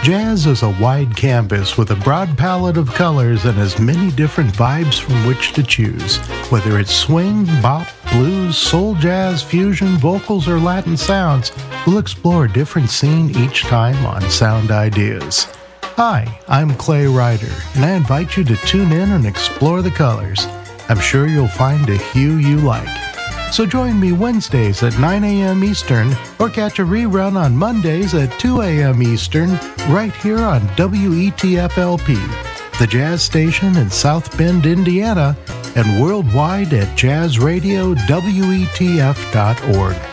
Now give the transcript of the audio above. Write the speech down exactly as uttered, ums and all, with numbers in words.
Jazz is a wide canvas with a broad palette of colors and as many different vibes from which to choose. Whether it's swing, bop, blues, soul jazz, fusion, vocals, or Latin sounds, we'll explore a different scene each time on Sound Ideas. Hi, I'm Clay Ryder, and I invite you to tune in and explore the colors. I'm sure you'll find a hue you like. So join me Wednesdays at nine a.m. Eastern, or catch a rerun on Mondays at two a.m. Eastern, right here on W E T F L P, the jazz station in South Bend, Indiana, and worldwide at jazz radio W E T F dot org.